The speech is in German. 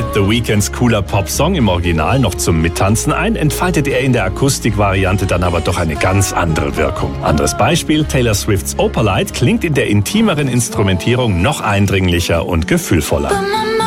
The Weeknds cooler Popsong im Original noch zum Mittanzen ein, entfaltet er in der Akustikvariante dann aber doch eine ganz andere Wirkung. Anderes Beispiel, Taylor Swifts Opalite klingt in der intimeren Instrumentierung noch eindringlicher und gefühlvoller.